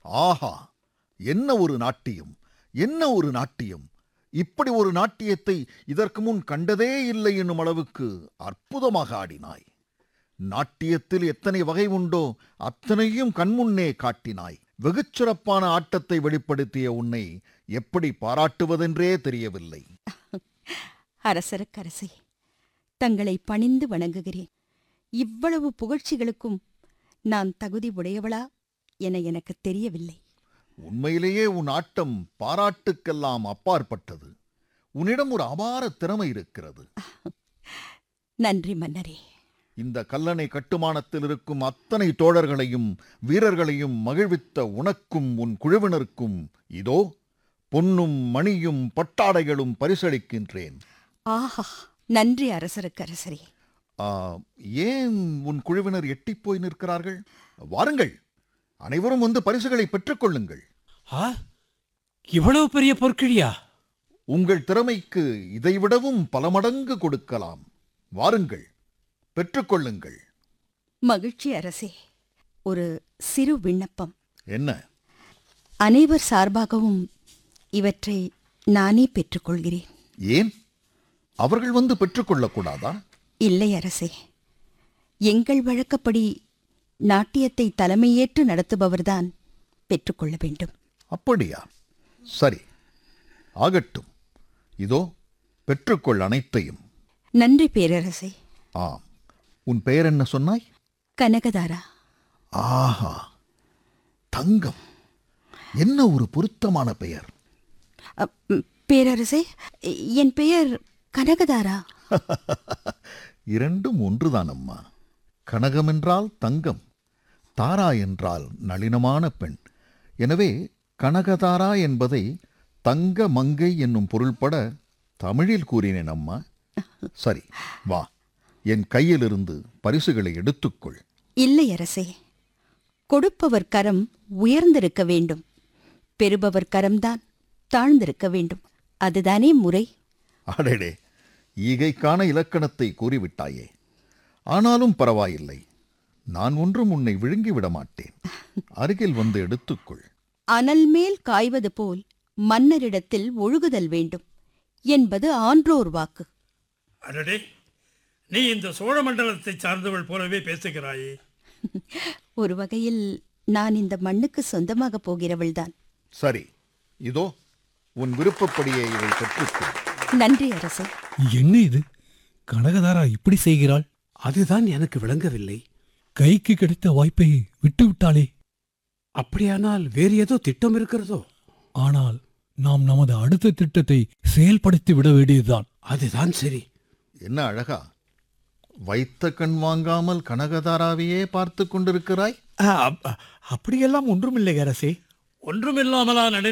ஆஹா, என்ன ஒரு நாட்டியம், என்ன ஒரு நாட்டியம்! இப்படி ஒரு நாட்டியத்தை இதற்கு முன் கண்டதே இல்லை என்னும் அளவுக்கு அற்புதமாக ஆடினாய். நாட்டியத்தில் எத்தனை வகை உண்டோ அத்தனையும் கண்முன்னே காட்டினாய். வெகுச் சிறப்பான ஆட்டத்தை வெளிப்படுத்திய உன்னை எப்படி பாராட்டுவதென்றே தெரியவில்லை. அரசருக்கரசே, தங்களை பணிந்து வணங்குகிறேன். இவ்வளவு புகழ்ச்சிகளுக்கும் நான் தகுதி உடையவளா என எனக்கு தெரியவில்லை. உண்மையிலேயே உன் ஆட்டம் பாராட்டுக்கெல்லாம் அப்பாற்பட்டது. உன்னிடம் ஒரு அபார திறமை இருக்கிறது. நன்றி மன்னரே. இந்த கல்லணை கட்டுமானத்தில் இருக்கும் அத்தனை தோழர்களையும் வீரர்களையும் மகிழ்வித்த உனக்கும் உன் குழுவினருக்கும் இதோ பொன்னும் மணியும் பட்டாடைகளும் பரிசளிக்கின்றேன். ஆஹா, நன்றி அரசருக்கரசரே. ஏன் உன் குழுவினர் எட்டிப்போய் நிற்கிறார்கள்? வாருங்கள், அனைவரும் வந்து பரிசுகளை பெற்றுக்கொள்ளுங்கள். இவ்வளவு பெரிய பொற்கிழியா? உங்கள் திறமைக்கு இதைவிடவும் பல மடங்கு கொடுக்கலாம். வாருங்கள், பெற்றுக்கொள்ளுங்கள். மகிழ்ச்சி அரசே. ஒரு சிறு விண்ணப்பம். என்ன? அனைவர் சார்பாகவும் இவற்றை நானே பெற்றுக்கொள்கிறேன். ஏன்? அவர்கள் வந்து பெற்றுக்கொள்ளக்கூடாதா? இல்லை அரசே, எங்கள் வழக்கப்படி நாட்டியத்தை தலைமையேற்று நடத்துபவர்தான் பெற்றுக்கொள்ள வேண்டும். அப்படியா? சரி, ஆகட்டும். இதோ பெற்றுக்கொள் அனைத்தையும். நன்றி பேரரசே. ஆம், உன் பெயர் என்ன சொன்னாய்? கனகதாரா. ஆஹா, தங்கம்! என்ன ஒரு பொருத்தமான பெயர். பேரரசே, என் பெயர் கனகதாரா. இரண்டும் ஒன்றுதான் அம்மா. கனகம் என்றால் தங்கம், தாரா என்றால் நளினமான பெண். எனவே கனகதாரா என்பதை தங்க மங்கை என்னும் பொருள்பட தமிழில் கூறினேன் அம்மா. சரி, வா, என் கையிலிருந்து பரிசுகளை எடுத்துக்கொள். இல்லை அரசே, கொடுப்பவர் கரம் உயர்ந்திருக்க வேண்டும், பெறுபவர் கரம்தான் தாழ்ந்திருக்க வேண்டும். அதுதானே முறை. அடடே, ஈகைக்கான இலக்கணத்தை கூறிவிட்டாயே. ஆனாலும் பரவாயில்லை, நான் ஒன்றும் உன்னை விழுங்கிவிட மாட்டேன். அருகில் வந்து எடுத்துக்கொள். அனல் மேல் காய்வது போல் மன்னரிடத்தில் ஒழுகுதல் வேண்டும் என்பது ஆன்றோர் வாக்கு. அடடே, நீ இந்த சோழ மண்டலத்தை சார்ந்தவள் போலவே பேசுகிறாயே. ஒரு வகையில் நான் இந்த மண்ணுக்கு சொந்தமாக போகிறவள்தான். சரி, இதோ உன் விருப்பப்படியே இதை பெற்றுக்கொள். நன்றி அரசே. என்ன இது? கனகதாரா இப்படி செய்கிறாள்? அதுதான் எனக்கு விளங்கவில்லை. கைக்கு கிடைத்த வாய்ப்பை விட்டுவிட்டாளே. அப்படியானால் வேறு ஏதோ திட்டம் இருக்கிறதோ? ஆனால் நாம் நமது அடுத்த திட்டத்தை செயல்படுத்தி விட வேண்டியதுதான். அதுதான் சரி. என்ன அழகா, வைத்த கண் வாங்காமல் கனகதாராவையே பார்த்து கொண்டிருக்கிறாய். அப்படியெல்லாம் ஒன்றுமில்லை அரசே. ஒன்றுமில்லாமலா